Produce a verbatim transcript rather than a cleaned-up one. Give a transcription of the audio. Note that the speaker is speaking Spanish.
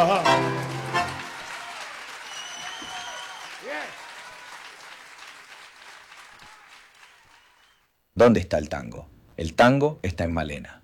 ¿Dónde está el tango? El tango está en Malena.